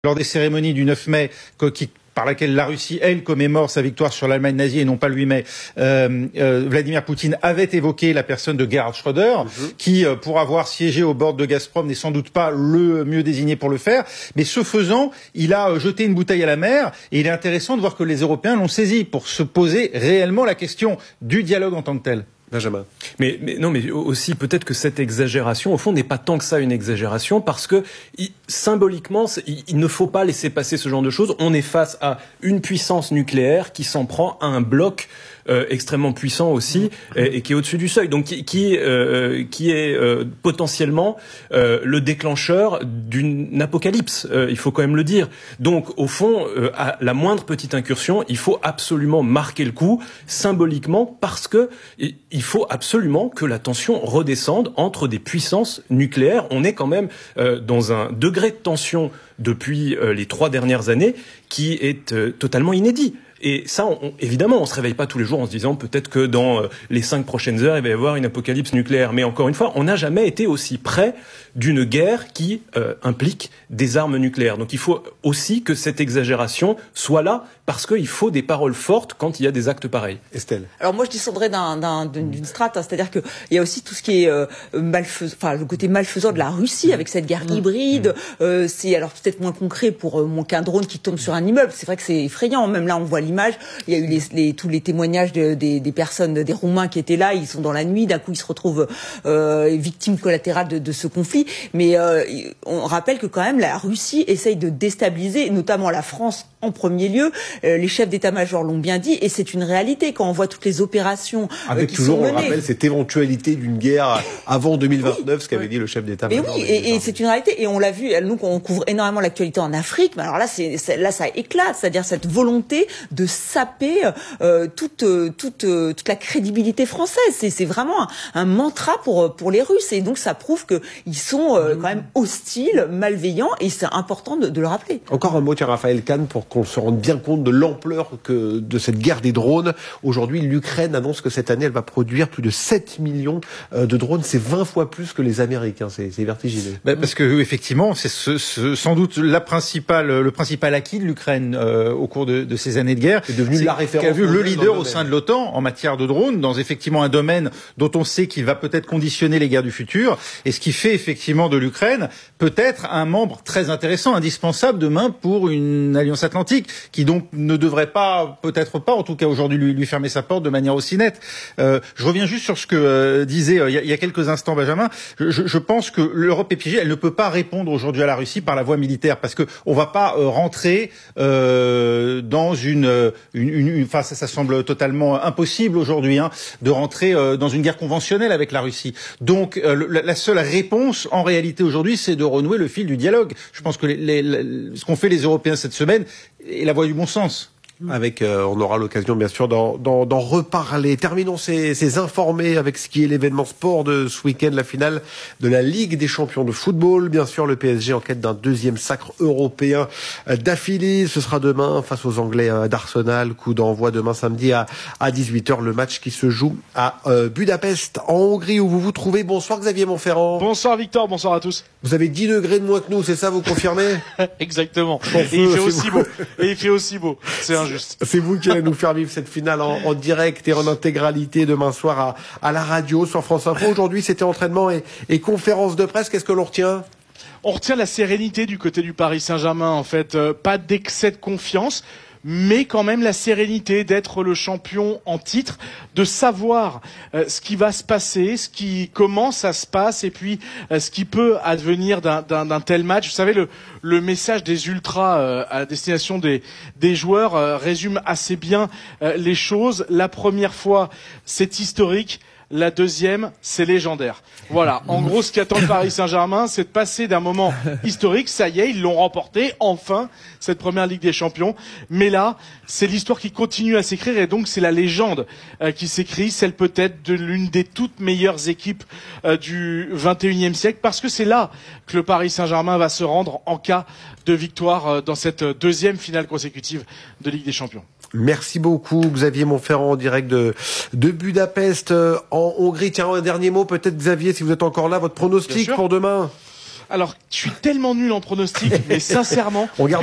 lors des cérémonies du 9 mai par laquelle la Russie, elle, commémore sa victoire sur l'Allemagne nazie et non pas lui, mais Vladimir Poutine avait évoqué la personne de Gerhard Schröder, qui, pour avoir siégé au bord de Gazprom, n'est sans doute pas le mieux désigné pour le faire. Mais ce faisant, il a jeté une bouteille à la mer, et il est intéressant de voir que les Européens l'ont saisi pour se poser réellement la question du dialogue en tant que tel. Benjamin. Mais aussi peut-être que cette exagération, au fond, n'est pas tant que ça une exagération, parce que symboliquement, il ne faut pas laisser passer ce genre de choses. On est face à une puissance nucléaire qui s'en prend à un bloc extrêmement puissant aussi, et qui est au-dessus du seuil, donc qui est potentiellement le déclencheur d'une apocalypse. Il faut quand même le dire. Donc, au fond, à la moindre petite incursion, il faut absolument marquer le coup symboliquement, parce que il faut absolument que la tension redescende entre des puissances nucléaires. On est quand même dans un degré de tension depuis les 3 dernières années qui est totalement inédit. Et ça, évidemment, on se réveille pas tous les jours en se disant peut-être que dans les 5 prochaines heures, il va y avoir une apocalypse nucléaire. Mais encore une fois, on n'a jamais été aussi près d'une guerre qui implique des armes nucléaires. Donc il faut aussi que cette exagération soit là, parce qu'il faut des paroles fortes quand il y a des actes pareils. Estelle. Alors moi, je descendrais d'une strate, c'est-à-dire que il y a aussi tout ce qui est le côté malfaisant de la Russie avec cette guerre hybride. C'est alors peut-être moins concret pour qu'un drone qui tombe sur un immeuble. C'est vrai que c'est effrayant. Même là, on voit l'image. Il y a eu tous les témoignages des personnes, des Roumains qui étaient là. Ils sont dans la nuit. D'un coup, ils se retrouvent victimes collatérales de ce conflit. Mais on rappelle que quand même la Russie essaye de déstabiliser, notamment la France en premier lieu. Les chefs d'état-major l'ont bien dit, et c'est une réalité quand on voit toutes les opérations avec qui toujours, sont menées. on rappelle cette éventualité d'une guerre avant 2029, ce qu'avait dit le chef d'état-major. Mais oui, et c'est une réalité, et on l'a vu. Nous, on couvre énormément l'actualité en Afrique. Mais alors là, là, ça éclate, c'est-à-dire cette volonté de saper toute la crédibilité française. C'est vraiment un mantra pour les Russes, et donc ça prouve que ils sont quand même hostiles, malveillants, et c'est important de le rappeler. Encore un mot, tiens, Raphaël Kahn, pour qu'on se rende bien compte de l'ampleur de cette guerre des drones. Aujourd'hui, l'Ukraine annonce que cette année, elle va produire plus de 7 millions de drones. C'est 20 fois plus que les Américains. C'est vertigineux. Parce que effectivement, c'est sans doute le principal acquis de l'Ukraine au cours de ces années de guerre. C'est devenu la référence. Qui a vu le leader au sein de l'OTAN en matière de drones, dans effectivement un domaine dont on sait qu'il va peut-être conditionner les guerres du futur, et ce qui fait effectivement de l'Ukraine peut-être un membre très intéressant, indispensable demain pour une alliance atlantique, qui donc ne devrait pas, peut-être pas, en tout cas aujourd'hui, lui fermer sa porte de manière aussi nette. Je reviens juste sur ce que disait il y a quelques instants Benjamin. Je pense que l'Europe est piégée. Elle ne peut pas répondre aujourd'hui à la Russie par la voie militaire, parce que on va pas rentrer dans enfin ça semble totalement impossible aujourd'hui, de rentrer dans une guerre conventionnelle avec la Russie. Donc la seule réponse en réalité aujourd'hui, c'est de renouer le fil du dialogue. Je pense que ce qu'ont fait les Européens cette semaine est la voie du bon sens. Avec, on aura l'occasion bien sûr d'en reparler. Terminons ces informés avec ce qui est l'événement sport de ce week-end, la finale de la Ligue des champions de football. Bien sûr, le PSG en quête d'un 2e sacre européen d'affilée. Ce sera demain face aux Anglais d'Arsenal. Coup d'envoi demain samedi à 18h. Le match qui se joue à Budapest, en Hongrie, où vous vous trouvez. Bonsoir Xavier Montferrand. Bonsoir Victor, bonsoir à tous. Vous avez 10 degrés de moins que nous, c'est ça, vous confirmez? Exactement. Et il fait aussi beau. C'est injuste. C'est vous qui allez nous faire vivre cette finale en direct et en intégralité demain soir à la radio sur France Info. Aujourd'hui, c'était entraînement et conférence de presse. Qu'est-ce que l'on retient? On retient la sérénité du côté du Paris Saint-Germain, en fait. Pas d'excès de confiance, mais quand même la sérénité d'être le champion en titre, de savoir ce qui va se passer, comment ça se passe, et puis ce qui peut advenir d'un tel match. Vous savez, le message des ultras à destination des joueurs résume assez bien les choses. La première fois, c'est historique. La deuxième, c'est légendaire. Voilà. En gros, ce qui attend le Paris Saint-Germain, c'est de passer d'un moment historique. Ça y est, ils l'ont remporté, enfin, cette première Ligue des Champions. Mais là, c'est l'histoire qui continue à s'écrire, et donc c'est la légende qui s'écrit, celle peut-être de l'une des toutes meilleures équipes du 21e siècle, parce que c'est là que le Paris Saint-Germain va se rendre en cas de victoire dans cette 2e finale consécutive de Ligue des Champions. Merci beaucoup Xavier Montferrand en direct de Budapest en Hongrie. Tiens, un dernier mot peut-être Xavier, si vous êtes encore là, votre pronostic pour demain? Alors, je suis tellement nul en pronostic, mais sincèrement, On garde